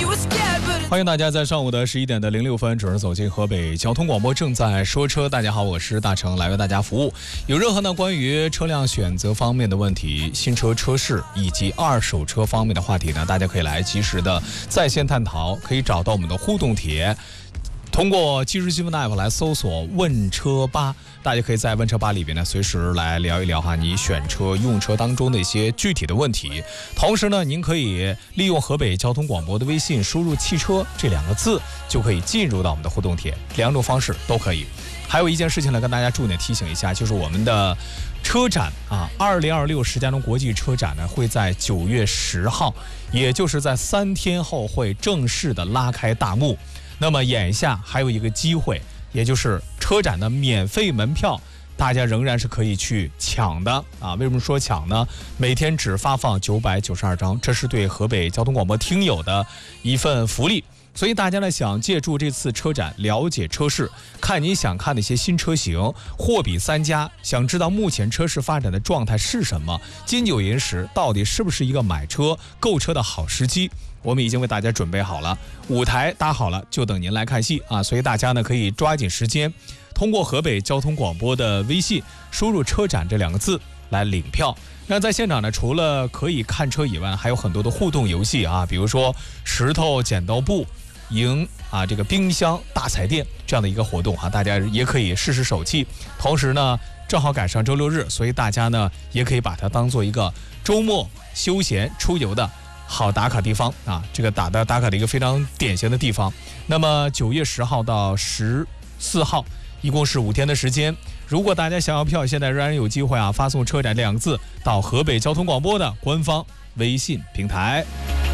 欢迎大家在上午的11点06分准时走进河北交通广播，正在说车。大家好，我是大成，来为大家服务。有任何呢关于车辆选择方面的问题、新车车市以及二手车方面的话题呢，大家可以来及时的在线探讨，可以找到我们的互动帖。通过即时新闻的 app 来搜索问车吧，大家可以在问车吧里边呢随时来聊一聊你选车用车当中的一些具体的问题。同时呢，您可以利用河北交通广播的微信输入汽车这2个字，就可以进入到我们的互动帖，2种方式都可以。还有一件事情呢，跟大家重点提醒一下，就是我们的车展2026石家庄国际车展呢，会在9月10号，也就是在3天后会正式的拉开大幕。那么眼下还有一个机会，也就是车展的免费门票，大家仍然是可以去抢的为什么说抢呢？每天只发放992张，这是对河北交通广播听友的一份福利。所以大家呢想借助这次车展了解车市，看你想看的一些新车型，货比三家，想知道目前车市发展的状态是什么，金九银十到底是不是一个买车购车的好时机，我们已经为大家准备好了，舞台搭好了，就等您来看戏所以大家呢可以抓紧时间，通过河北交通广播的微信输入车展这2个字来领票。那在现场呢，除了可以看车以外，还有很多的互动游戏比如说石头剪刀布赢这个冰箱大彩电这样的一个活动大家也可以试试手气。同时呢，正好赶上周六日，所以大家呢也可以把它当做一个周末休闲出游的好打卡地方这个打卡的一个非常典型的地方。那么9月10号到14号，一共是5天的时间。如果大家想要票，现在仍然有机会发送车展这2个字到河北交通广播的官方微信平台。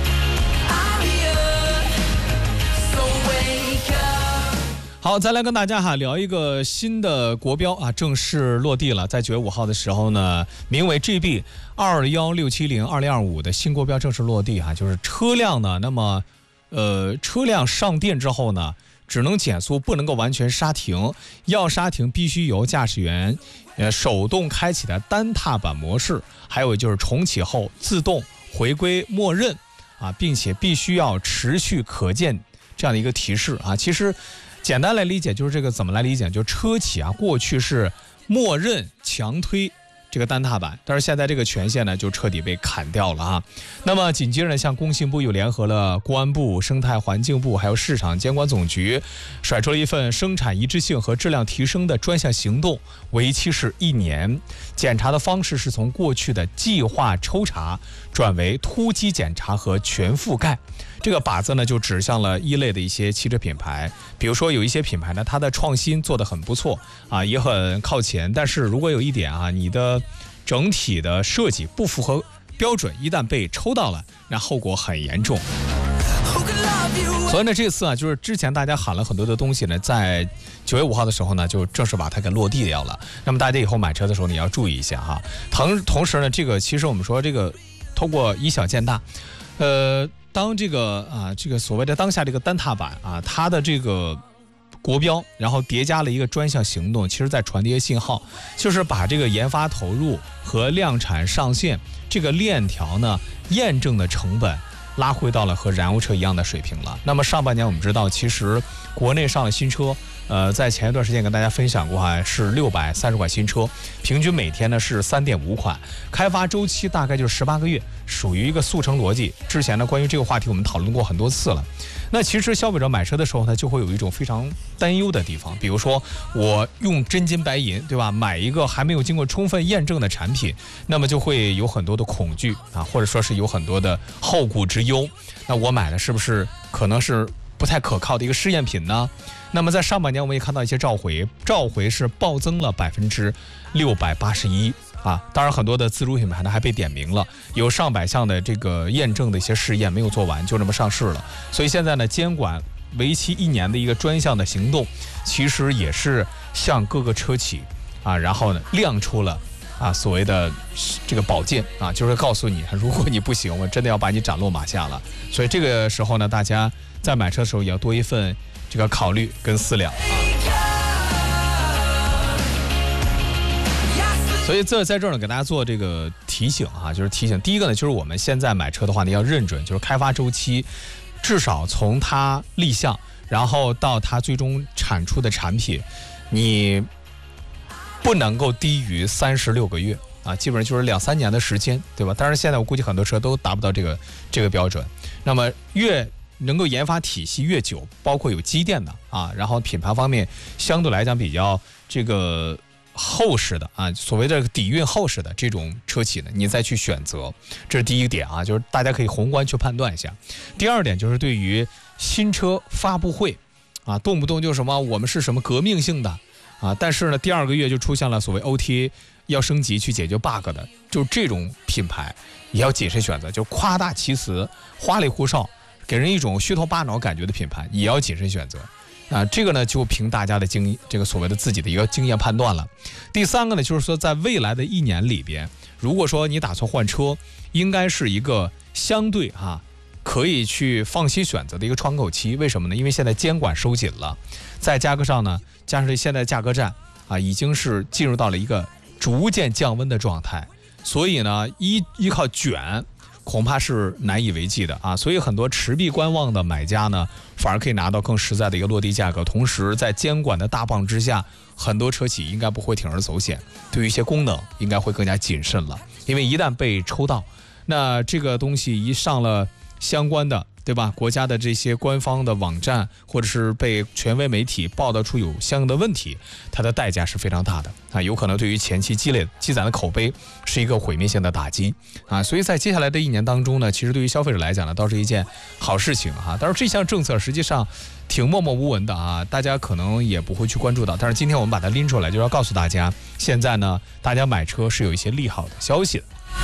好，再来跟大家聊一个新的国标正式落地了。在9月5号的时候呢，名为 GB 216702025的新国标正式落地就是车辆呢，那么车辆上电之后呢，只能减速，不能够完全刹停，要刹停必须由驾驶员手动开启的单踏板模式，还有就是重启后自动回归默认并且必须要持续可见这样的一个提示其实简单来理解就是这个，怎么来理解？就车企过去是默认强推这个单踏板，但是现在这个权限呢就彻底被砍掉了那么紧接着呢，像工信部又联合了公安部、生态环境部还有市场监管总局，甩出了一份生产一致性和质量提升的专项行动，为期是1年。检查的方式是从过去的计划抽查转为突击检查和全覆盖。这个靶子呢就指向了一类的一些汽车品牌，比如说有一些品牌呢，它的创新做得很不错也很靠前，但是如果有一点你的整体的设计不符合标准，一旦被抽到了，那后果很严重。所以呢，这次就是之前大家喊了很多的东西呢，在9月5号的时候呢，就正式把它给落地掉了。那么大家以后买车的时候，你要注意一下同时呢，这个其实我们说这个通过以小见大，当这个这个所谓的当下这个单踏板它的这个国标，然后叠加了一个专项行动，其实在传递信号，就是把这个研发投入和量产上线这个链条呢验证的成本拉回到了和燃油车一样的水平了。那么上半年我们知道，其实国内上了新车，在前一段时间跟大家分享过是630款新车，平均每天呢是3.5款，开发周期大概就是18个月，属于一个速成逻辑。之前呢关于这个话题我们讨论过很多次了。那其实消费者买车的时候呢，就会有一种非常担忧的地方，比如说我用真金白银，对吧？买一个还没有经过充分验证的产品，那么就会有很多的恐惧或者说是有很多的后顾之忧。那我买的是不是可能是不太可靠的一个试验品呢？那么在上半年我们也看到一些召回是暴增了681%当然很多的自主品牌呢还被点名了，有上百项的这个验证的一些试验没有做完，就这么上市了。所以现在呢，监管为期1年的一个专项的行动，其实也是向各个车企然后呢亮出了所谓的这个宝剑就是告诉你，如果你不行，我真的要把你斩落马下了。所以这个时候呢，大家在买车的时候也要多一份这个考虑跟思量所以在这儿呢，给大家做这个提醒就是提醒。第一个呢，就是我们现在买车的话呢，要认准就是开发周期至少从它立项，然后到它最终产出的产品，你不能够低于36个月啊，基本上就是2-3年的时间，对吧？当然现在我估计很多车都达不到这个标准。那么越能够研发体系越久，包括有积淀的啊，然后品牌方面相对来讲比较这个厚实的啊，所谓的底蕴厚实的这种车企呢，你再去选择，这是第一个点啊，就是大家可以宏观去判断一下。第二点就是对于新车发布会啊，动不动就什么我们是什么革命性的啊，但是呢，第2个月就出现了所谓 OTA 要升级去解决 bug 的，就这种品牌也要谨慎选择，就夸大其词、花里胡哨，给人一种虚头巴脑感觉的品牌，也要谨慎选择。啊，这个呢就凭大家的这个所谓的自己的一个经验判断了。第3个呢，就是说在未来的1年里边，如果说你打算换车，应该是一个相对可以去放心选择的一个窗口期。为什么呢？因为现在监管收紧了，再加上现在价格战啊，已经是进入到了一个逐渐降温的状态，所以呢，依靠卷恐怕是难以为继的啊。所以很多持币观望的买家呢，反而可以拿到更实在的一个落地价格。同时，在监管的大棒之下，很多车企应该不会铤而走险，对于一些功能应该会更加谨慎了。因为一旦被抽到，那这个东西一上了相关的，对吧？国家的这些官方的网站，或者是被权威媒体报道出有相应的问题，它的代价是非常大的啊，有可能对于前期积攒的口碑是一个毁灭性的打击啊。所以在接下来的1年当中呢，其实对于消费者来讲呢，倒是一件好事情哈。但是这项政策实际上挺默默无闻的啊，大家可能也不会去关注到。但是今天我们把它拎出来，就要告诉大家，现在呢，大家买车是有一些利好的消息的。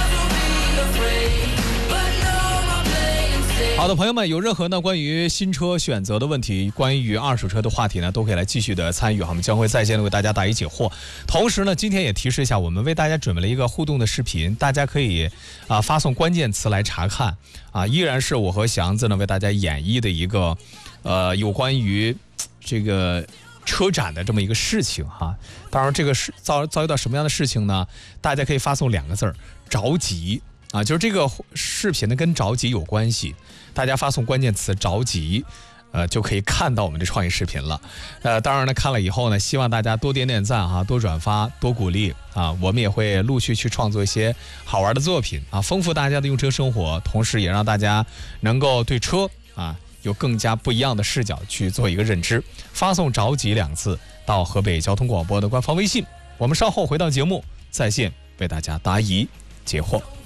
好的，朋友们，有任何呢关于新车选择的问题，关于二手车的话题呢，都可以来继续的参与哈，我们将会在线的为大家答疑解惑。同时呢，今天也提示一下，我们为大家准备了一个互动的视频，大家可以发送关键词来查看啊，依然是我和祥子呢为大家演绎的一个有关于这个车展的这么一个事情哈。当然，这个是遭遇到什么样的事情呢？大家可以发送2个字着急啊，就是这个视频呢跟着急有关系。大家发送关键词着急，就可以看到我们的创意视频了。当然呢，看了以后呢，希望大家多点点赞哈，多转发，多鼓励啊。我们也会陆续去创作一些好玩的作品啊，丰富大家的用车生活，同时也让大家能够对车有更加不一样的视角去做一个认知。发送着急2字到河北交通广播的官方微信，我们稍后回到节目在线为大家答疑解惑。